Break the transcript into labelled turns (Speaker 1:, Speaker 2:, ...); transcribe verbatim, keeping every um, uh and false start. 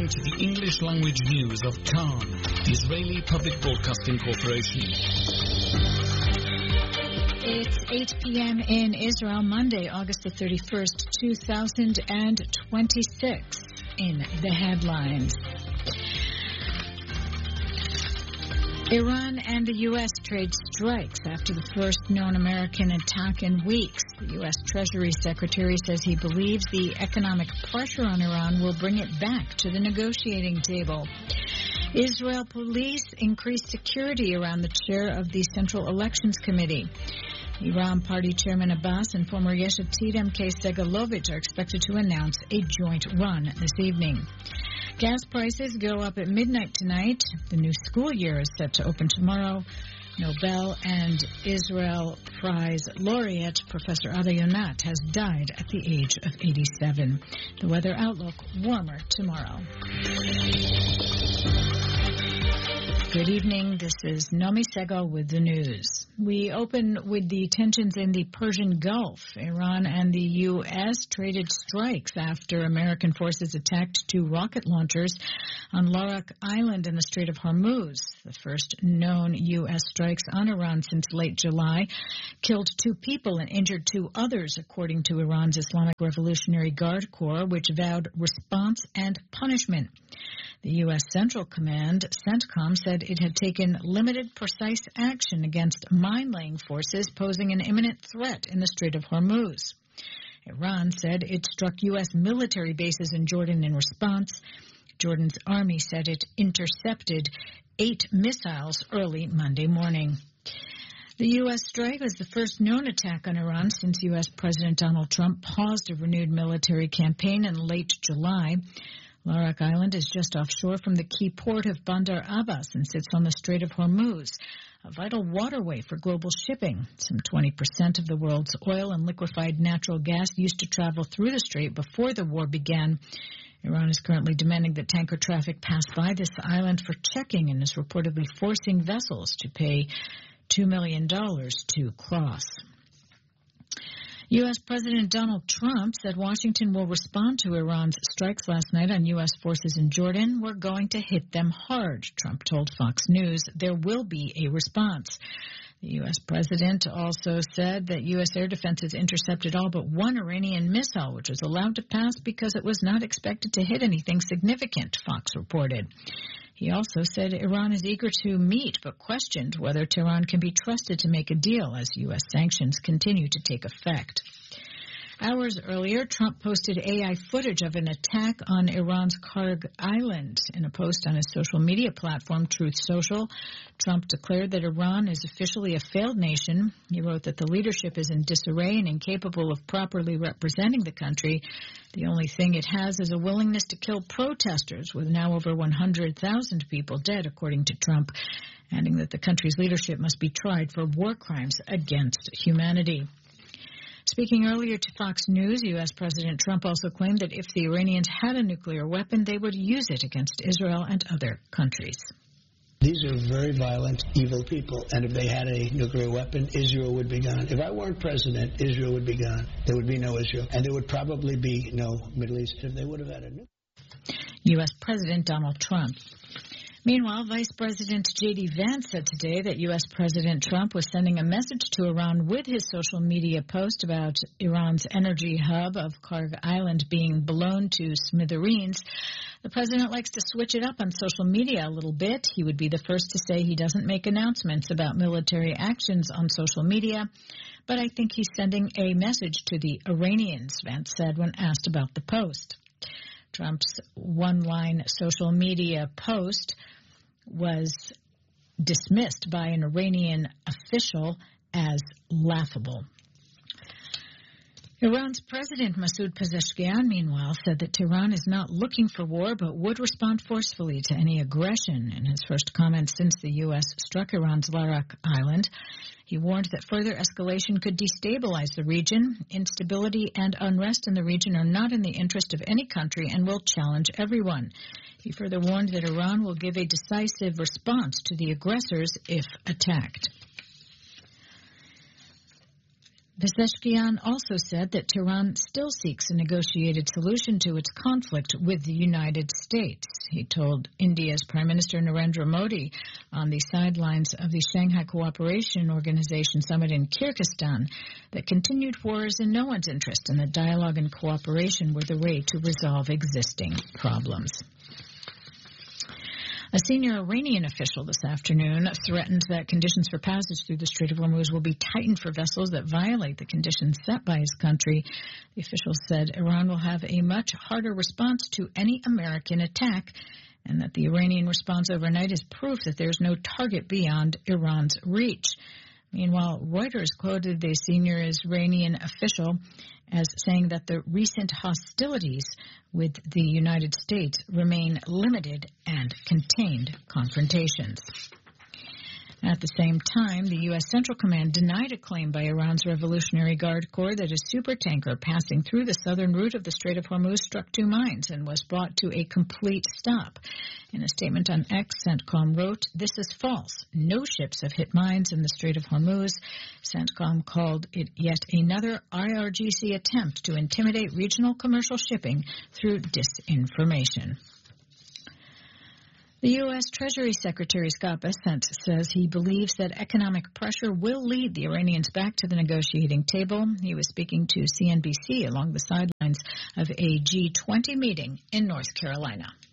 Speaker 1: listening to the English language news of Khan, the Israeli Public Broadcasting Corporation.
Speaker 2: It's eight p.m. in Israel, Monday, August the thirty-first, two thousand twenty-six. In the headlines, Iran and the U S trade strikes after the first known American attack in weeks. The U S Treasury Secretary says he believes the economic pressure on Iran will bring it back to the negotiating table. Israel police increased security around the chair of the Central Elections Committee. Iran Party Chairman Abbas and former Yesh Atid M K Segalovich are expected to announce a joint run this evening. Gas prices go up at midnight tonight. The new school year is set to open tomorrow. Nobel and Israel Prize laureate Professor Ada Yonat has died at the age of eighty-seven. The weather outlook, warmer tomorrow. Good evening. This is Nomi Segal with the news. We open with the tensions in the Persian Gulf. Iran and the U S traded strikes after American forces attacked two rocket launchers on Larak Island in the Strait of Hormuz. The first known U S strikes on Iran since late July killed two people and injured two others, according to Iran's Islamic Revolutionary Guard Corps, which vowed response and punishment. The U S Central Command, CENTCOM, said it had taken limited, precise action against mine-laying forces posing an imminent threat in the Strait of Hormuz. Iran said it struck U S military bases in Jordan in response. Jordan's army said it intercepted eight missiles early Monday morning. The U S strike was the first known attack on Iran since U S President Donald Trump paused a renewed military campaign in late July. Larak Island is just offshore from the key port of Bandar Abbas and sits on the Strait of Hormuz, a vital waterway for global shipping. Some twenty percent of the world's oil and liquefied natural gas used to travel through the strait before the war began. Iran is currently demanding that tanker traffic pass by this island for checking and is reportedly forcing vessels to pay two million dollars to cross. U S President Donald Trump said Washington will respond to Iran's strikes last night on U S forces in Jordan. We're going to hit them hard, Trump told Fox News. There will be a response. The U S president also said that U S air defenses intercepted all but one Iranian missile, which was allowed to pass because it was not expected to hit anything significant, Fox reported. He also said Iran is eager to meet, but questioned whether Tehran can be trusted to make a deal as U S sanctions continue to take effect. Hours earlier, Trump posted A I footage of an attack on Iran's Karg Island. In a post on his social media platform, Truth Social, Trump declared that Iran is officially a failed nation. He wrote that the leadership is in disarray and incapable of properly representing the country. The only thing it has is a willingness to kill protesters, with now over one hundred thousand people dead, according to Trump, adding that the country's leadership must be tried for war crimes against humanity. Speaking earlier to Fox News, U S President Trump also claimed that if the Iranians had a nuclear weapon, they would use it against Israel and other countries.
Speaker 3: These are very violent, evil people, and if they had a nuclear weapon, Israel would be gone. If I weren't president, Israel would be gone. There would be no Israel, and there would probably be no Middle East if they would have had a nuclear.
Speaker 2: U S President Donald Trump. Meanwhile, Vice President J D Vance said today that U S President Trump was sending a message to Iran with his social media post about Iran's energy hub of Karg Island being blown to smithereens. The president likes to switch it up on social media a little bit. He would be the first to say he doesn't make announcements about military actions on social media, but I think he's sending a message to the Iranians, Vance said when asked about the post. Trump's one-line social media post was dismissed by an Iranian official as laughable. Iran's President Masoud Pezeshkian, meanwhile, said that Tehran is not looking for war but would respond forcefully to any aggression. In his first comment since the U S struck Iran's Larak Island, he warned that further escalation could destabilize the region. Instability and unrest in the region are not in the interest of any country and will challenge everyone. He further warned that Iran will give a decisive response to the aggressors if attacked. Pezeshkian also said that Tehran still seeks a negotiated solution to its conflict with the United States. He told India's Prime Minister Narendra Modi on the sidelines of the Shanghai Cooperation Organization summit in Kyrgyzstan that continued war is in no one's interest and that dialogue and cooperation were the way to resolve existing problems. A senior Iranian official this afternoon threatened that conditions for passage through the Strait of Hormuz will be tightened for vessels that violate the conditions set by his country. The official said Iran will have a much harder response to any American attack, and that the Iranian response overnight is proof that there is no target beyond Iran's reach. Meanwhile, Reuters quoted the senior Iranian official as saying that the recent hostilities with the United States remain limited and contained confrontations. At the same time, the U S. Central Command denied a claim by Iran's Revolutionary Guard Corps that a supertanker passing through the southern route of the Strait of Hormuz struck two mines and was brought to a complete stop. In a statement on X, CENTCOM wrote, "This is false. No ships have hit mines in the Strait of Hormuz." CENTCOM called it yet another I R G C attempt to intimidate regional commercial shipping through disinformation. The U S. Treasury Secretary Scott Bessent says he believes that economic pressure will lead the Iranians back to the negotiating table. He was speaking to C N B C along the sidelines of a G twenty meeting in North Carolina.